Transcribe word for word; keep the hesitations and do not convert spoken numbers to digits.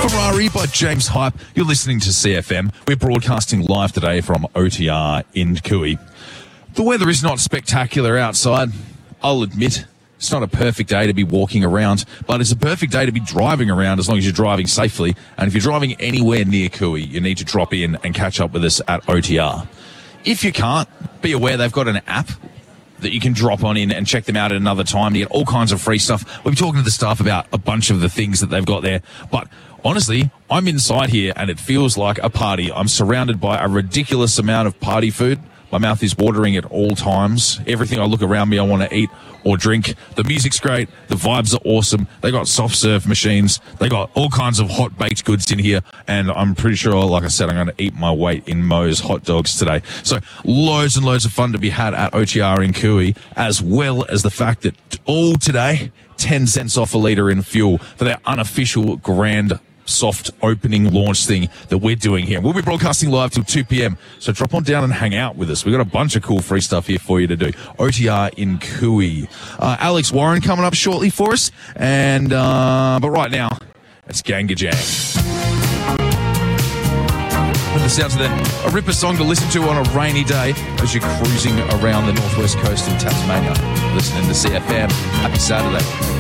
Ferrari by James Hype. You're listening to C F M. We're broadcasting live today from O T R in Cooey. The weather is not spectacular outside, I'll admit. It's not a perfect day to be walking around, but it's a perfect day to be driving around as long as you're driving safely. And if you're driving anywhere near Cooey, you need to drop in and catch up with us at O T R. If you can't, be aware they've got an app that you can drop on in and check them out at another time to get all kinds of free stuff. We'll be talking to the staff about a bunch of the things that they've got there. But honestly, I'm inside here and it feels like a party. I'm surrounded by a ridiculous amount of party food. My mouth is watering at all times. Everything I look around me, I want to eat or drink. The music's great. The vibes are awesome. They got soft serve machines. They got all kinds of hot baked goods in here. And I'm pretty sure, like I said, I'm going to eat my weight in Moe's hot dogs today. So loads and loads of fun to be had at O T R in Cooey, as well as the fact that all today, ten cents off a litre in fuel for their unofficial grand soft opening launch thing that we're doing here. We'll be broadcasting live till two p.m. So drop on down and hang out with us. We've got a bunch of cool free stuff here for you to do. O T R in Cooey. Uh, Alex Warren coming up shortly for us. And, uh, but right now, it's Ganga Jang. With the sounds of that, a ripper song to listen to on a rainy day as you're cruising around the northwest coast in Tasmania. Listening to C F M. Happy Saturday.